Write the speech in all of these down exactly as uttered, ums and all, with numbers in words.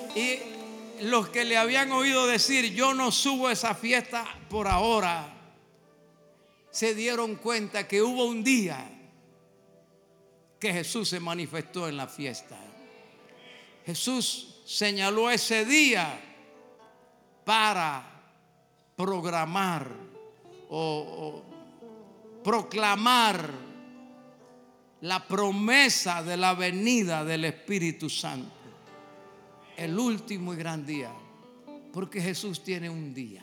Y los que le habían oído decir: yo no subo a esa fiesta por ahora, se dieron cuenta que hubo un día que Jesús se manifestó en la fiesta. Jesús señaló ese día para programar o, o proclamar la promesa de la venida del Espíritu Santo. El último y gran día, porque Jesús tiene un día.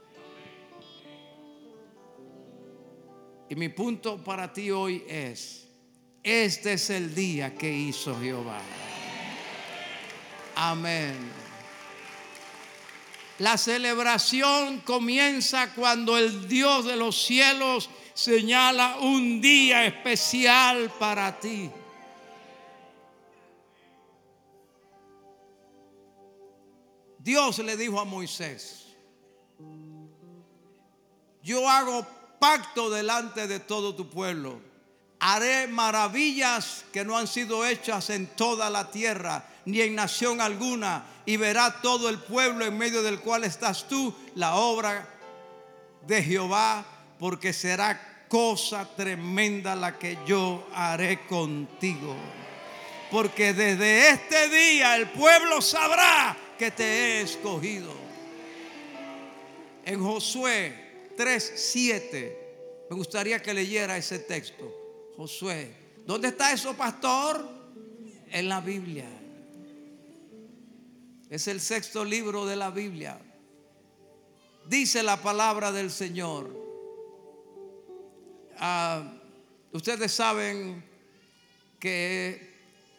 Y mi punto para ti hoy es: este es el día que hizo Jehová. Amén. La celebración comienza cuando el Dios de los cielos señala un día especial para ti. Dios le dijo a Moisés: yo hago pacto delante de todo tu pueblo. Haré maravillas que no han sido hechas en toda la tierra, ni en nación alguna, y verá todo el pueblo en medio del cual estás tú la obra de Jehová, porque será cosa tremenda la que yo haré contigo. Porque desde este día el pueblo sabrá que te he escogido. En Josué tres siete, me gustaría que leyera ese texto. Josué, ¿dónde está eso, pastor? En la Biblia. Es el sexto libro de la Biblia. Dice la palabra del Señor. Uh, ustedes saben que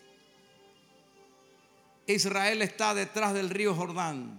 Israel está detrás del río Jordán.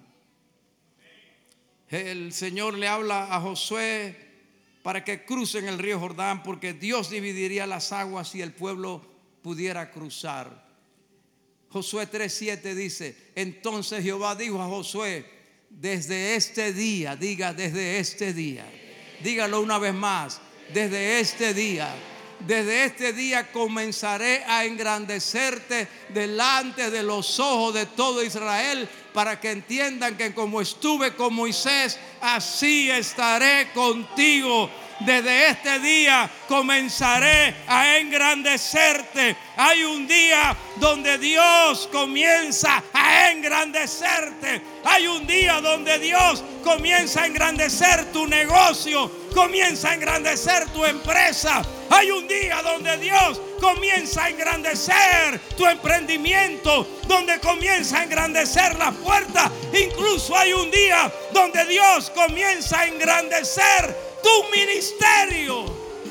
El Señor le habla a Josué para que crucen el río Jordán, porque Dios dividiría las aguas y el pueblo pudiera cruzar. Josué tres siete dice: entonces Jehová dijo a Josué: desde este día, diga desde este día, dígalo una vez más, desde este día, desde este día comenzaré a engrandecerte delante de los ojos de todo Israel, para que entiendan que como estuve con Moisés, así estaré contigo. Desde este día comenzaré a engrandecerte. Hay un día donde Dios comienza a engrandecerte. Hay un día donde Dios comienza a engrandecer tu negocio, comienza a engrandecer tu empresa. Hay un día donde Dios comienza a engrandecer tu emprendimiento, donde comienza a engrandecer las puertas. Incluso hay un día donde Dios comienza a engrandecer tu ministerio.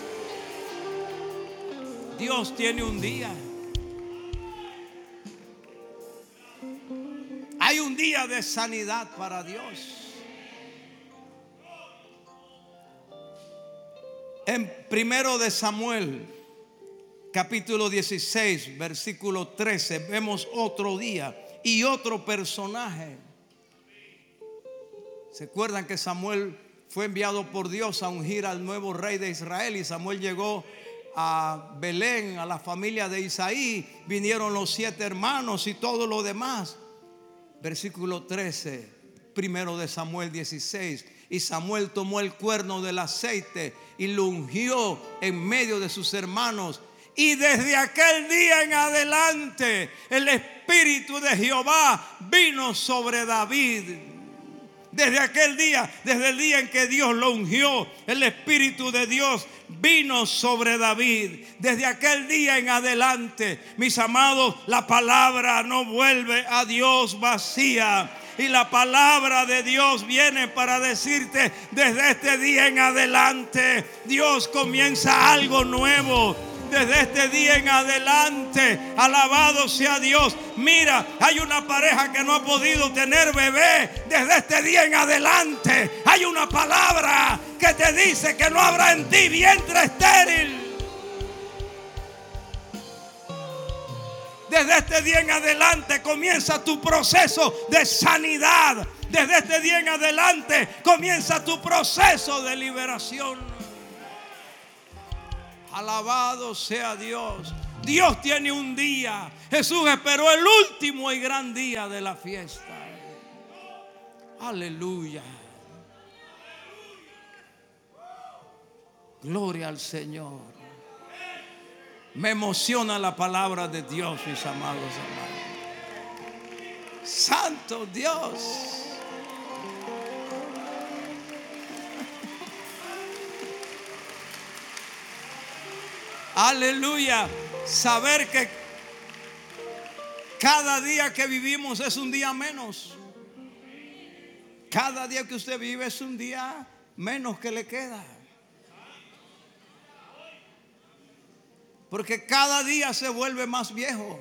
Dios tiene un día. Hay un día de sanidad para Dios. En primero de Samuel, capítulo dieciséis, versículo trece, vemos otro día y otro personaje. ¿Se acuerdan que Samuel fue enviado por Dios a ungir al nuevo rey de Israel? Y Samuel llegó a Belén, a la familia de Isaí. Vinieron los siete hermanos y todo lo demás. Versículo trece, primero de Samuel dieciséis. Y Samuel tomó el cuerno del aceite y lo ungió en medio de sus hermanos. Y desde aquel día en adelante el Espíritu de Jehová vino sobre David. Desde aquel día, desde el día en que Dios lo ungió, el Espíritu de Dios vino sobre David. Desde aquel día en adelante, mis amados, la palabra no vuelve a Dios vacía. Y la palabra de Dios viene para decirte: desde este día en adelante, Dios comienza algo nuevo. Desde este día en adelante, alabado sea Dios. Mira, hay una pareja que no ha podido tener bebé. Desde este día en adelante hay una palabra que te dice que no habrá en ti vientre estéril. Desde este día en adelante comienza tu proceso de sanidad. Desde este día en adelante comienza tu proceso de liberación. Alabado sea Dios. Dios tiene un día. Jesús esperó el último y gran día de la fiesta. Aleluya. Gloria al Señor. Me emociona la palabra de Dios, mis amados hermanos. Santo Dios. Aleluya. Saber que cada día que vivimos es un día menos. Cada día que usted vive es un día menos que le queda. Porque cada día se vuelve más viejo.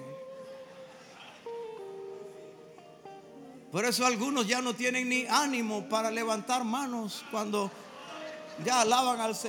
Por eso algunos ya no tienen ni ánimo para levantar manos cuando ya alaban al Señor.